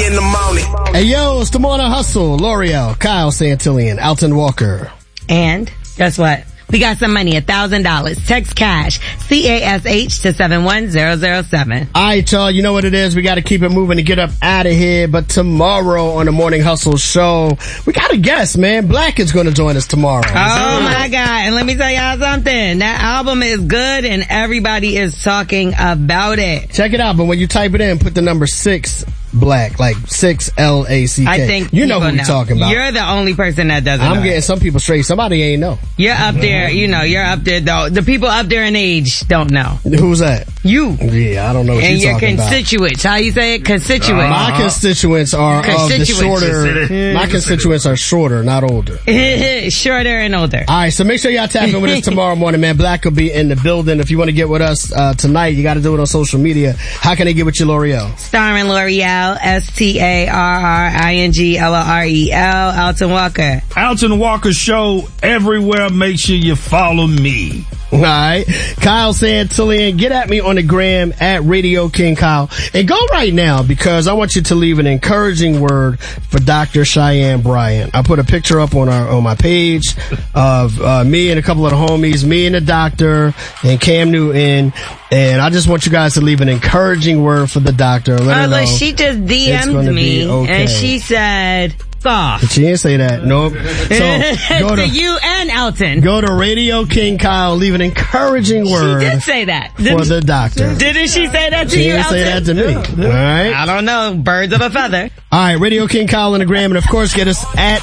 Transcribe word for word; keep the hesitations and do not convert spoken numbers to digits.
in the morning. Hey, yo, it's the Morning Hustle. L'Oreal, Kyle Santillian, Alton Walker. And guess what? We got some money, one thousand dollars. Text cash, C A S H to seven one zero zero seven. All right, y'all, you know what it is. We got to keep it moving to get up out of here. But tomorrow on the Morning Hustle show, we got a guest, man. Black is going to join us tomorrow. Oh, my God. And let me tell y'all something. That album is good and everybody is talking about it. Check it out. But when you type it in, put the number six. Black, like six L A C K. I think you know who we're know. talking about. You're the only person that doesn't I'm know. getting some people straight. Somebody ain't know. You're up there, you know, you're up there though. The people up there in age don't know. Who's that? You. Yeah, I don't know what and you're your talking constituents. about. How you say it? Constituents. Uh, my constituents are constituents. of the shorter, my constituents are shorter, not older. Shorter and older. Alright, so make sure y'all tap in with us tomorrow morning, man. Black will be in the building. If you want to get with us, uh, tonight, you gotta do it on social media. How can they get with you, L'Oreal? Starring L'Oreal, S T A R R I N G L O R E L, Alton Walker. Alton Walker Show everywhere. Make sure you follow me. All right. Kyle Santillian, get at me on the gram at Radio King Kyle. And go right now because I want you to leave an encouraging word for Doctor Cheyenne Bryant. I put a picture up on our on my page of uh, me and a couple of the homies, me and the doctor and Cam Newton. And I just want you guys to leave an encouraging word for the doctor. Let uh, her know look, she just D M'd me okay. and she said, off. She didn't say that. Nope. So go to, to you and Alton. Go to Radio King Kyle. Leave an encouraging word. She did say that. For Didn't, the doctor. Didn't she say that to she you, didn't Alton? say that to me. All right. I don't know. Birds of a feather. All right. Radio King Kyle on the gram. And of course, get us at